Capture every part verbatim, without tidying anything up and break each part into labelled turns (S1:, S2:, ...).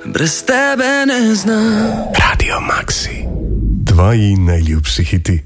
S1: brez tebe ne znam.
S2: Radio Maxi, tvoji najljubši hiti.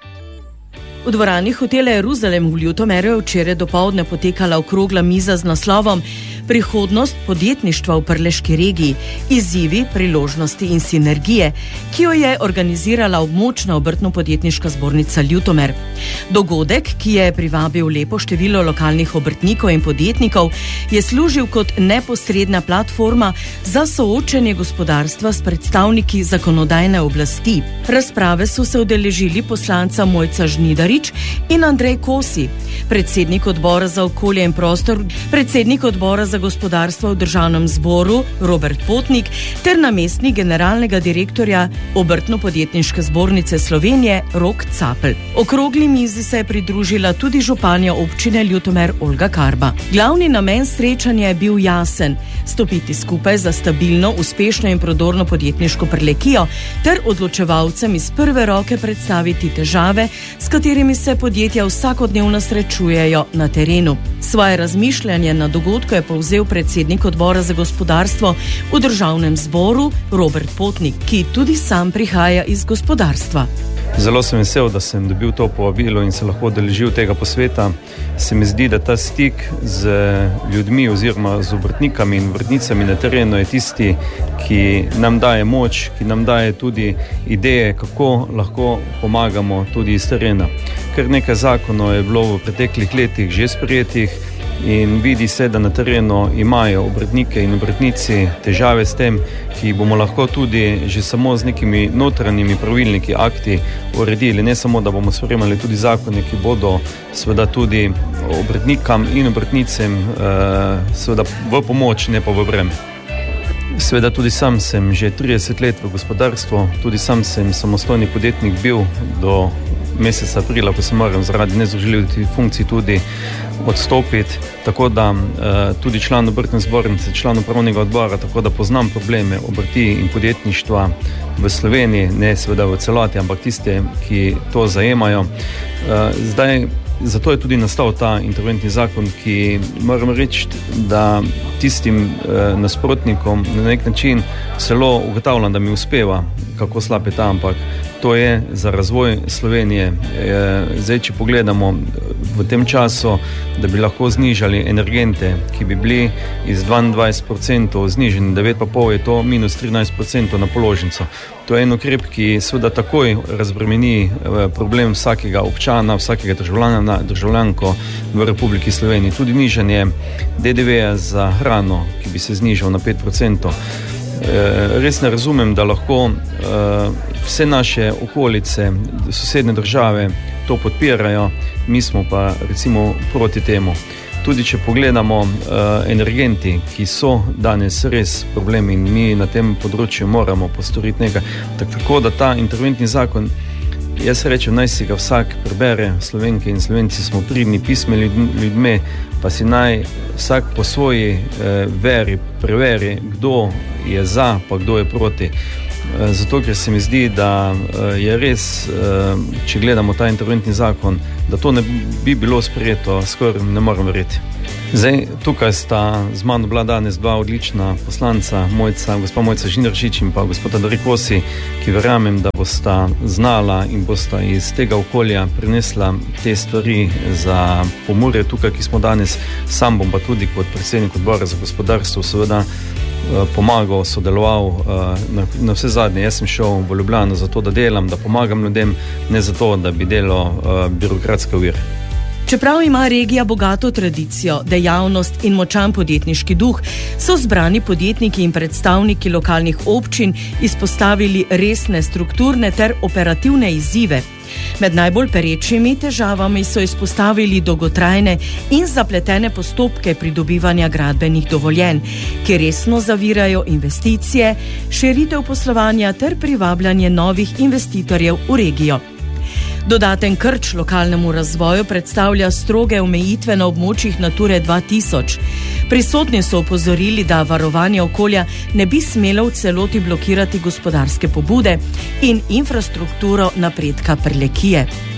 S3: V dvorani hotela Jeruzalem v Ljutomeru je včeraj dopoldne potekala okrogla miza z naslovom Prihodnost podjetništva v Prleški regiji, izzivi, priložnosti in sinergije, ki jo je organizirala območna obrtno-podjetniška zbornica Ljutomer. Dogodek, ki je privabil lepo število lokalnih obrtnikov in podjetnikov, je služil kot neposredna platforma za soočenje gospodarstva s predstavniki zakonodajne oblasti. Razprave so se udeležili poslanca Mojca Žnidarič in Andrej Kosi, predsednik odbora za okolje in prostor, predsednik odbora za gospodarstvo v državnem zboru Robert Potnik ter namestnik generalnega direktorja Obrtno-podjetniške zbornice Slovenije Rok Capelj. Okrogli mizi se je pridružila tudi županja občine Ljutomer Olga Karba. Glavni namen srečanja je bil jasen: stopiti skupaj za stabilno, uspešno in prodorno podjetniško Prlekijo ter odločevalcem iz prve roke predstaviti težave, s katerimi se podjetja vsakodnevno srečujejo na terenu. Svoje razmišljanje na dogodku je povzel predsednik odbora za gospodarstvo v državnem zboru Robert Potnik, ki tudi sam prihaja iz gospodarstva.
S4: Zelo sem vesel, da sem dobil to povabilo in se lahko udeležil tega posveta. Se mi zdi, da ta stik z ljudmi oziroma z obrtnikami in obrtnicami na terenu je tisti, ki nam daje moč, ki nam daje tudi ideje, kako lahko pomagamo tudi iz terena. Ker nekaj zakonov je bilo v preteklih letih že sprejetih in vidi se, da na terenu imajo obrtnike in obrtnici težave s tem, ki jih bomo lahko tudi že samo z nekimi notranjimi pravilniki, akti uredili. Ne samo, da bomo sprejemali tudi zakone, ki bodo seveda tudi obrtnikam in obrtnicem eh, seveda v pomoč, ne pa v breme. Seveda tudi sam sem že trideset let v gospodarstvu, tudi sam sem samostojni podjetnik bil do meseca aprila, ko sem moral zaradi nezdružljivih funkcij tudi odstopiti, tako da eh, tudi član obrtne zbornice, član upravnega odbora, tako da poznam probleme obrti in podjetništva v Sloveniji, ne seveda v celoti, ampak tiste, ki to zajemajo. Eh, zdaj, zato je tudi nastal ta interventni zakon, ki moram reči, da tistim eh, nasprotnikom na nek način celo ugotavljam, da mi uspeva, kako slab je ta, ampak to je za razvoj Slovenije. Zdaj, če pogledamo v tem času, da bi lahko znižali energente, ki bi bili iz dvaindvajset procentov zniženi, devet pa pol je to minus trinajst procentov na položnico. To je en ukrep, ki seveda takoj razbremeni problem vsakega občana, vsakega državljana, državljanko v Republiki Sloveniji. Tudi nižanje D D V-ja za hrano, ki bi se znižal na pet procentov. Res ne razumem, da lahko vse naše okolice, sosednje države to podpirajo, mi smo pa recimo proti temu. Tudi če pogledamo energenti, ki so danes res problem in mi na tem področju moramo postoriti nekaj. Tako da ta interventni zakon, jaz rečem, naj si ga vsak prebere, Slovenke in Slovenci smo pridni, pisme ljudmi, pa si naj vsak po svoji eh, veri preveri, kdo je za, pa kdo je proti. Eh, zato, ker se mi zdi, da eh, je res, eh, če gledamo ta interventni zakon, da to ne bi bilo sprejeto, skoraj ne moram verjeti. Zdaj, tukaj sta z mano bila danes dva odlična poslanca, Mojca, gospa Mojca Žnidarič in pa gospod Andrej Kosi, ki verjamem, da bosta znala in bosta iz tega okolja prinesla te stvari za Pomurje tukaj, ki smo danes. Sam bom pa tudi kot predsednik odbora za gospodarstvo seveda pomagal, sodeloval. Na, na vse zadnje, jaz sem šel v Ljubljano zato, da delam, da pomagam ljudem, ne zato, da bi delal birokratske ovire.
S3: Čeprav ima regija bogato tradicijo, dejavnost in močan podjetniški duh, so zbrani podjetniki in predstavniki lokalnih občin izpostavili resne strukturne ter operativne izzive. Med najbolj perečimi težavami so izpostavili dolgotrajne in zapletene postopke pridobivanja gradbenih dovoljenj, ki resno zavirajo investicije, širitev poslovanja ter privabljanje novih investitorjev v regijo. Dodaten krč lokalnemu razvoju predstavlja stroge omejitve na območjih Nature dva tisoč. Prisotni so opozorili, da varovanje okolja ne bi smelo v celoti blokirati gospodarske pobude in infrastrukturo napredka Prlekije.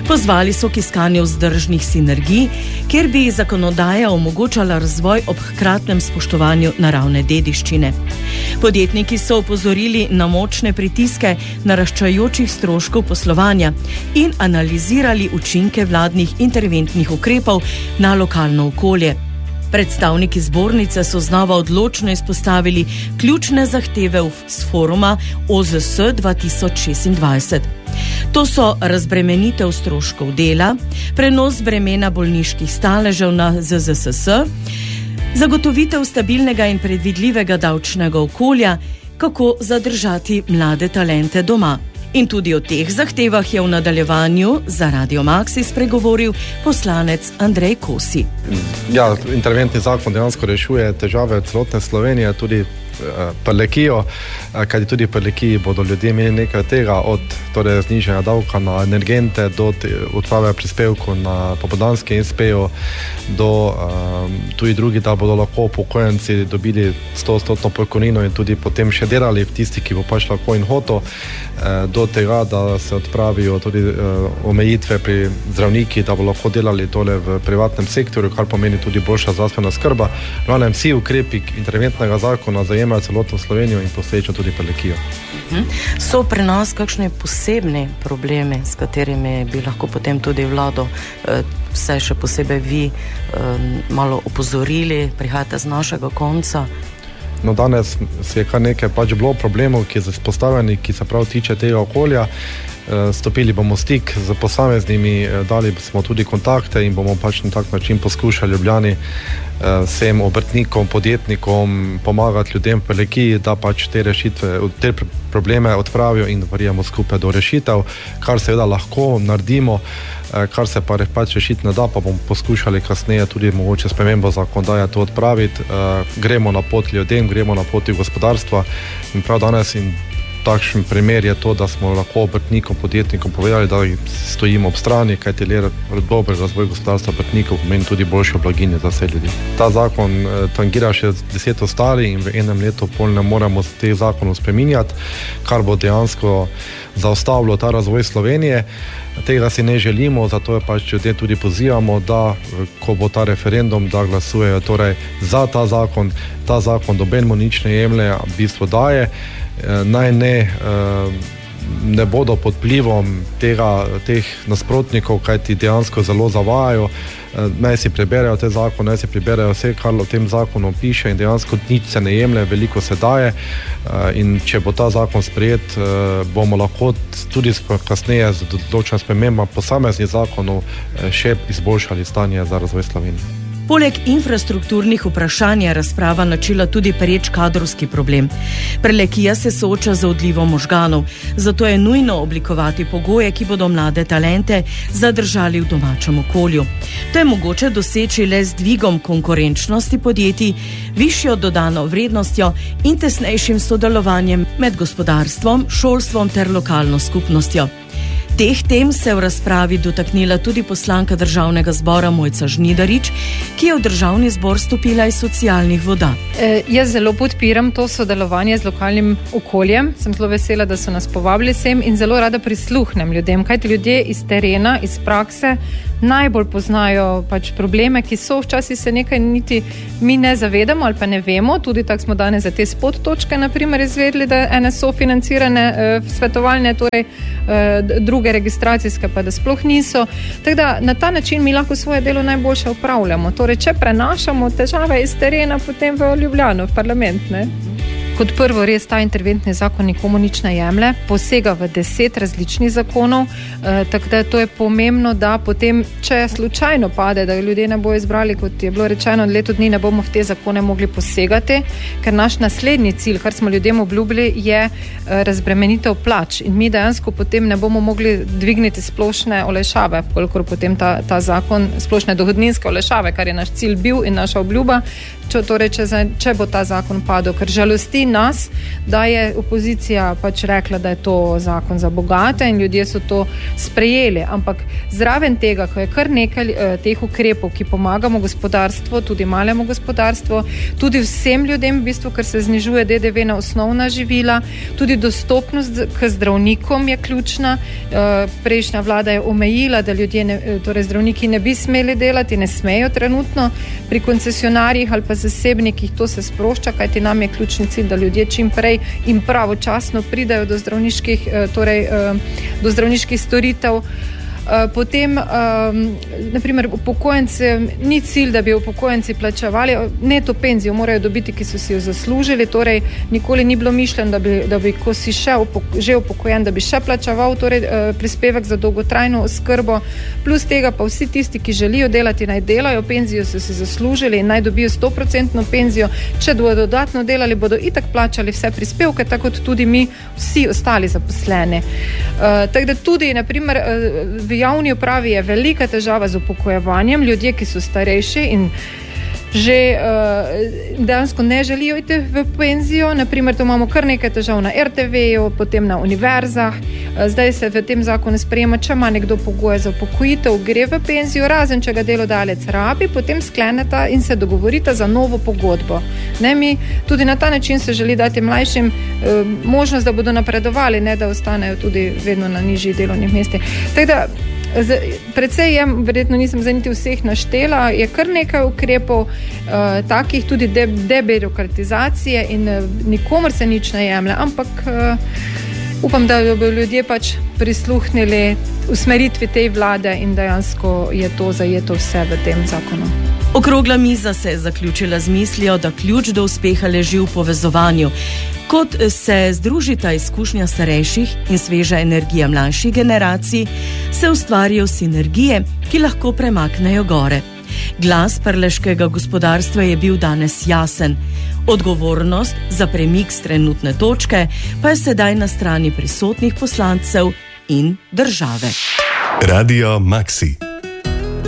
S3: Pozvali so k iskanju vzdržnih sinergij, kjer bi zakonodaja omogočala razvoj ob hkratnem spoštovanju naravne dediščine. Podjetniki so opozorili na močne pritiske naraščajočih stroškov poslovanja in analizirali učinke vladnih interventnih ukrepov na lokalno okolje. Predstavniki zbornice so znova odločno izpostavili ključne zahteve z foruma O Z S dva tisoč šestindvajset. To so razbremenitev stroškov dela, prenos bremena bolniških staležev na Z Z S S, zagotovitev stabilnega in predvidljivega davčnega okolja, kako zadržati mlade talente doma. In tudi o teh zahtevah je v nadaljevanju za Radio Maxi spregovoril poslanec Andrej Kosi.
S5: Ja, interventni zakon dejansko rešuje težave celotne Slovenije, tudi Prlekijo, kajti tudi v Prlekiji bodo ljudje imeli nekaj tega, od torej znižanja davka na energente do odprave prispevkov na popoldanski es pe o do um, tudi drugi, da bodo lahko upokojenci dobili sto odstotno pokojnino in tudi potem še delali v tisti, ki bo pač lahko in hotel, do tega, da se odpravijo tudi uh, omejitve pri zdravniki, da bo lahko delali tole v privatnem sektorju, kar pomeni tudi boljša zdravstvena skrba. Glavnem, vsi ukrepi interventnega zakona zajemajo celotno Slovenijo in posledično tudi Prlekijo.
S6: So pri nas kakšni posebni problemi, s katerimi bi lahko potem tudi vlado, vse še posebej vi, malo opozorili, prihajate z našega konca?
S5: No, danes je kar nekaj pač bilo problemov, ki je izpostavljeni, ki se prav tiče tega okolja. Stopili bomo stik z posameznimi, dali smo tudi kontakte in bomo pač na tak način poskušali Ljubljani vsem obrtnikom, podjetnikom pomagati ljudem v Prlekiji, da pač te rešitve, te probleme odpravijo in varijamo skupaj do rešitev, kar seveda lahko naredimo, kar se pa pač rešiti ne da, pa bomo poskušali kasneje tudi mogoče spremembo zakonodaje to odpraviti. Gremo na pot ljudem, gremo na poti gospodarstva in prav danes in takšen primer je to, da smo lahko obrtnikom, podjetnikom povedali, da stojimo ob strani, kajti le dober razvoj gospodarstva obrtnikov pomeni tudi boljšo blaginjo za vse ljudi. Ta zakon tangira še deset ostali in v enem letu pol ne moremo teh zakonov spreminjati, kar bo dejansko zaustavilo ta razvoj Slovenije. Tega si ne želimo, zato je pač ljudje tudi pozivamo, da ko bo ta referendum, da glasujejo torej za ta zakon. Ta zakon dobenemu nič ne jemlje, v bistvu daje. Naj ne, ne bodo pod vplivom tega, teh nasprotnikov, kaj ti dejansko zelo zavajajo. Naj si preberejo te zakone, naj si preberejo vse, kar v tem zakonu piše in dejansko nič se ne jemlje, veliko se daje. In če bo ta zakon sprejet, bomo lahko tudi kasneje z določenim spremembam posameznih zakonov še izboljšali stanje za razvoj Slovenije.
S3: Poleg infrastrukturnih vprašanj je razprava načela tudi pereč kadrovski problem. Prlekija se sooča z odlivom možganov, zato je nujno oblikovati pogoje, ki bodo mlade talente zadržali v domačem okolju. To je mogoče doseči le z dvigom konkurenčnosti podjetij, višjo dodano vrednostjo in tesnejšim sodelovanjem med gospodarstvom, šolstvom ter lokalno skupnostjo. Teh tem se v razpravi dotaknila tudi poslanka Državnega zbora Mojca Žnidarič, ki je v Državni zbor stopila iz socialnih voda.
S7: E, jaz zelo podpiram to sodelovanje z lokalnim okoljem. Sem zelo vesela, da so nas povabili sem in zelo rada prisluhnem ljudem, kajti ljudje iz terena, iz prakse najbolj poznajo pač probleme, ki so včasih se nekaj niti mi ne zavedamo ali pa ne vemo. Tudi tako smo danes za te spot točke na primer izvedli, da ene so financirane e, svetovalne, torej e, druge registracijske pa da sploh niso. Tako da na ta način mi lahko svoje delo najboljše upravljamo. Torej, če prenašamo težave iz terena potem v Ljubljano, v parlament, ne? Kot prvo, res ta interventni zakon nikomu nič ne jemlje, posega v deset različnih zakonov, eh, tako da to je pomembno, da potem, če slučajno pade, da ljudje ne bojo izbrali, kot je bilo rečeno, leto dni ne bomo v te zakone mogli posegati, ker naš naslednji cilj, kar smo ljudem obljubili, je eh, razbremenitev plač in mi dejansko potem ne bomo mogli dvigniti splošne olajšave, kolikor potem ta, ta zakon, splošne dohodninske olajšave, kar je naš cilj bil in naša obljuba, če, torej, če, če bo ta zakon padel, ker žalosti nas, da je opozicija pač rekla, da je to zakon za bogate in ljudje so to sprejeli. Ampak zraven tega, ko je kar nekaj eh, teh ukrepov, ki pomagamo gospodarstvu, tudi malemu gospodarstvu, tudi vsem ljudem, v bistvu, ker se znižuje D D V na osnovna živila, tudi dostopnost k zdravnikom je ključna. Eh, prejšnja vlada je omejila, da ljudje, ne, torej zdravniki ne bi smeli delati, ne smejo trenutno, pri koncesionarjih ali pa zasebnikih to se sprošča, kajti nam je ključni cilj, da ljudje čim prej in pravočasno pridajo do zdravniških, torej, do zdravniških storitev. Potem, naprimer, upokojenci, ni cilj, da bi upokojenci plačevali, neto penzijo morajo dobiti, ki so si jo zaslužili, torej nikoli ni bilo mišljeno, da bi, da bi ko si še upoko, že upokojen, da bi še plačeval torej, prispevek za dolgotrajno oskrbo, plus tega pa vsi tisti, ki želijo delati, naj delajo, penzijo so si zaslužili in naj dobijo sto procentno penzijo, če bodo dodatno delali, bodo itak plačali vse prispevke, tako kot tudi mi vsi ostali zaposleni. Tako da tudi, naprimer, v javni upravi je velika težava z upokojevanjem, ljudje, ki so starejši in že uh, dejansko ne želijo iti v penzijo. Naprimer, to imamo kar nekaj težav na R T V-ju, potem na univerzah. Uh, zdaj se v tem zakonu sprejema, če ima nekdo pogoje za upokojitev, gre v penzijo, razen če ga delodajalec rabi, potem skleneta in se dogovorita za novo pogodbo. Ne, mi tudi na ta način se želi dati mlajšim uh, možnost, da bodo napredovali, ne da ostanejo tudi vedno na nižjih delovnih mestih. Tako da predvsej je, verjetno nisem zdaj niti vseh naštela, je kar nekaj ukrepov uh, takih, tudi de, debirokratizacije in uh, nikomor se nič ne jemlje, ampak uh, upam, da bodo ljudje pač prisluhnili usmeritvi tej vlade in dejansko je to zajeto vse v tem zakonu.
S3: Okrogla miza se je zaključila z mislijo, da ključ do uspeha leži v povezovanju. Kot se združita izkušnja starejših in sveža energija mlajših generacij, se ustvarijo sinergije, ki lahko premaknejo gore. Glas prleškega gospodarstva je bil danes jasen. Odgovornost za premik s trenutne točke pa je sedaj na strani prisotnih poslancev in države.
S2: Radio Maxi.